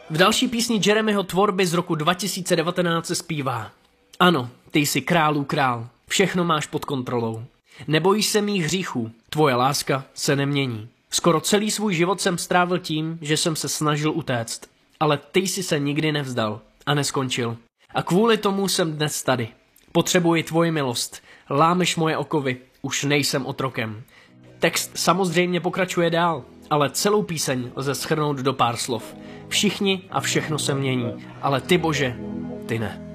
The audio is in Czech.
V další písni Jeremyho tvorby z roku 2019 se zpívá: Ano, ty jsi králů král, všechno máš pod kontrolou. Nebojíš se mých hříchů, tvoje láska se nemění. Skoro celý svůj život jsem strávil tím, že jsem se snažil utéct. Ale ty jsi se nikdy nevzdal a neskončil. A kvůli tomu jsem dnes tady. Potřebuji tvoji milost. Lámeš moje okovy, už nejsem otrokem. Text samozřejmě pokračuje dál, ale celou píseň lze shrnout do pár slov. Všichni a všechno se mění, ale ty, Bože, ty ne.